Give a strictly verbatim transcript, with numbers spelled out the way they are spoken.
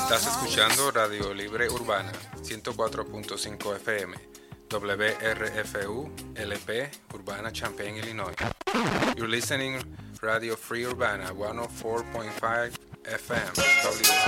Estás escuchando Radio Libre Urbana, ciento cuatro punto cinco F M, W R F U, L P, Urbana, Champaign, Illinois. You're listening Radio Free Urbana, one oh four point five F M, W